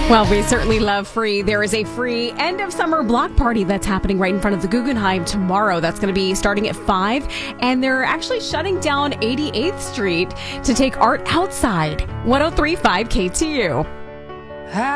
Well, we certainly love free. There is a free end of summer block party that's happening right in front of the Guggenheim tomorrow. That's going to be starting at 5, and they're actually shutting down 88th Street to take art outside. 103.5 KTU.